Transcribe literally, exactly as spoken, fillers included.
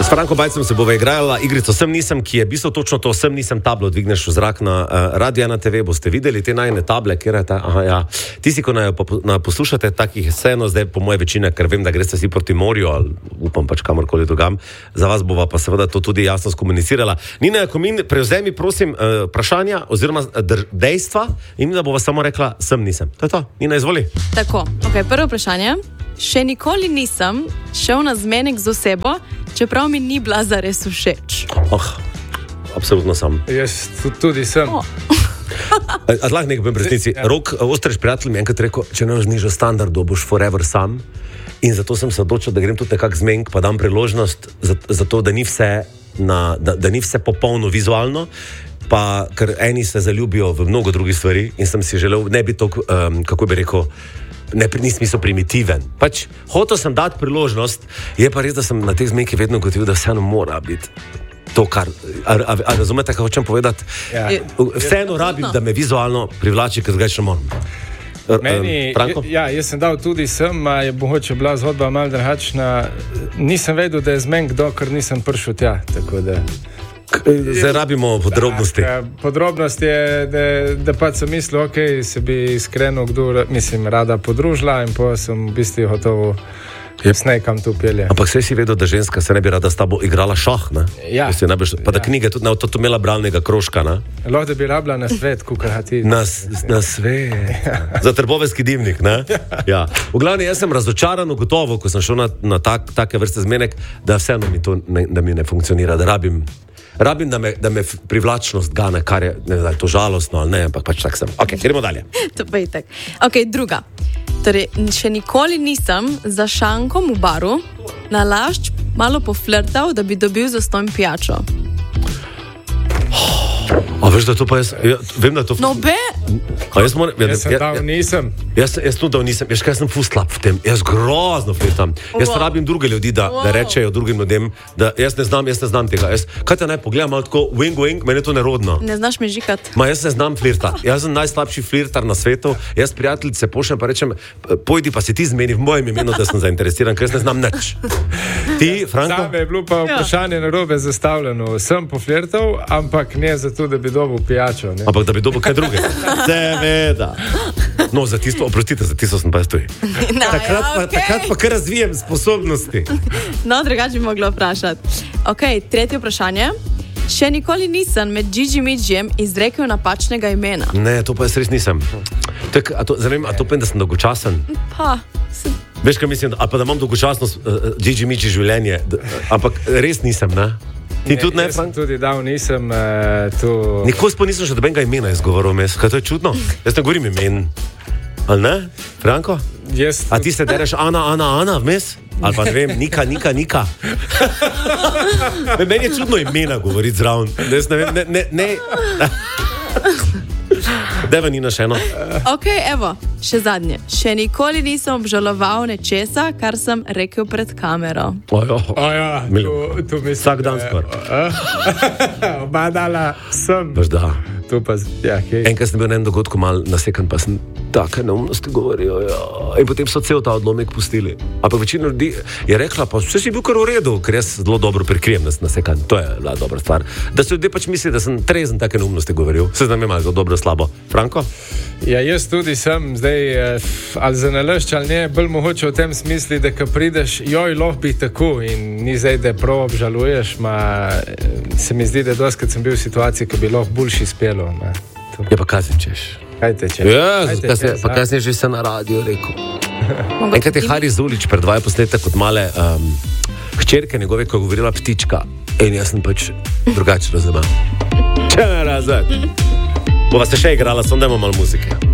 S Franko Bajcem se bova igrala igrico Sem nisem, ki je v bistvu točno to, sem nisem tablo dvigneš v zrak na uh, Radio na te ve, boste videli te najne table, kjer je ta, aha ja, tisti, ko na, na poslušate takih sceno, zdaj po moje večine, ker vem, da greste si proti morju, ali upam pač kamorkoli drugam, za vas bova pa seveda to tudi jasno skomunicirala. Nina Jakomin, prevzemi prosim uh, vprašanja oziroma dejstva in da bova samo rekla, sem nisem. To je to. Nina, izvoli. Tako, ok, prvo vprašanje. Še nikoli nisem šel na zmenek z osebo, čeprav mi ni bila zares všeč. Oh, absolutno sam. Jaz tudi sem. Oh. A zlah nekaj povem resnici. Ja. Rok, Ostreš prijatelj mi enkrat rekel, če ne zniža standardo, boš forever sam. In zato sem se odločil, da grem tudi nekak zmenk, pa dam priložnost za, za to, da ni vse, na, da, da ni vse popolno vizualno. Pa, ker eni se zaljubijo v mnogo drugih stvari in sem si želel, ne bi to, um, kako bi rekel, ne, ni smisel primitiven. Pač, hotel sem dati priložnost, je pa res, da sem na teh zmenki vedno gotovil, da vseeno mora biti to, kar, a, a, a razumete, kaj hočem povedati? Ja. Vseeno rabim, da me vizualno privlači, ker drugače ne moram. Meni, ja, jaz sem dal tudi sem, a je mogoče bila zgodba malo drugačna. Nisem vedel, da je zmenk, dokler nisem prišel tja, tako da... Zdaj rabimo podrobnosti. Da, podrobnost je, da, da pa sem mislil, ok, se bi iskreno kdo, mislim, rada podružila in pa sem v bistvu hotovo jasnej, kam tu pelje. Ampak vse si vedel, da ženska se ne bi rada s tabo igrala šah, ne? Ja. Najbolj, pa da ja. knjige tudi na to imela bralnega krožka, ne? Lahko da bi rabila na svet, kukaj ti. Na, na svet. Za trboveljski dimnik, ne? Ja. V glavni, jaz sem razočaran gotovo, ko sem šel na, na tak, take vrste zmenek, da vseeno mi to ne, da mi ne funkcionira, da rabim Rabim, da me, da me privlačnost gane, kar je, ne znam, to žalostno ali ne, ampak pač tak sem. Ok, gremo dalje. To pa je tak. Ok, druga. Torej, še nikoli nisem za šankom v baru na lašč malo poflirtal, da bi dobil zastonj pijačo. A veš, da to pa jaz, ja, vem, da to... No be... A jaz moram... Ja, jaz sem ja, dal nisem. Jaz, jaz tudi dal nisem. Jaz kaj sem ful slab v tem. Jaz grozno flirtam. Wow. Jaz rabim druge ljudi, da, wow. da rečejo drugim ljudem, da jaz ne znam, jaz ne znam tega. Jaz, kaj te naj pogledam malo tako, wing, wing, meni je to nerodno. Ne znaš me žikat. Ma jaz ne znam flirta. Jaz sem najslabši flirtar na svetu. Jaz prijateljice pošljem pa rečem, pojdi pa si ti zmeni v mojem imenu, da sem zainteresiran, ker jaz ne znam nič. Ti, Franko? Zame je bilo pa vprašanje narobe zastavljeno. Sem poflirtal, ampak ne zato, da bi dobil pijačo. Ne? Ampak da bi dobil kaj drugega. Seveda. No, za tisto, oprostite, za tisto sem pa jaz tuj. No, takrat, pa, okay. takrat pa kar razvijem sposobnosti. No, drugače bi mogla vprašati. Ok, tretje vprašanje. Še nikoli nisem med Gigi Midžijem izrekel napačnega imena. Ne, to pa jaz res nisem. Tak, a to, zanim, a to povem, da sem dolgočasen? Pa, sem... Veš, kaj mislim, a pa da imam dolgočasnost uh, Gigi Midži življenje, d, ampak res nisem, ne? Ti ne, tudi ne, Frank? Tudi dal nisem uh, tu... Nikoli spod nisem še dobenega imena izgovoril mes, kaj to je čudno? Jaz ne govorim imen. Ali ne, Franko? Yes, a ti se dereš Ana, Ana, Ana vmes? Ali pa ne vem, Nika, Nika, Nika. Meni je čudno imena govoriti zraven. Jaz ne vem, ne, ne, ne. Deva Nina še eno. Ok, evo, še zadnje. Še nikoli nisem obžaloval nečesa, kar sem rekel pred kamero. Ojo, ojo, tu, tu mislim, vsak dan skor. Obadala sem. Baš da. Tu pa, ja, okay. Enkrat sem bil na enem dogodku mal nasekan, pa sem take neumnosti govoril, ja. In potem so cel ta odlomek pustili. Ampak večina ljudi je rekla, pa vse si bil kar v redu, ker jaz zelo dobro prikrijem, da sem nasekan. To je bila dobra stvar. Da se ljudje pač misli, da sem trezen take neumnosti govoril. Se znam imel dobro, slabo. Franko? Ja, jaz tudi sem zdaj, ali za nalašč ali ne, bolj mogoče v tem smisli, da ko prideš, joj, lahko bi tako in ni zdaj, da prav obžaluješ, ma se mi zdi, da doskrat sem bil v situaciji, ko bi lahko boljši spelo. Ma, ja, pa kaj se češ? Kaj te češ? Ja, pa kaj se že se na radio rekel? Enkrat je Hari Zulič predvajal posnetek kot male um, hčerke njegove, ko je govorila ptička. In jaz sem pač drugače razumel. Če ne razumel. Bova se še igrala, samo dajmo malo muzike.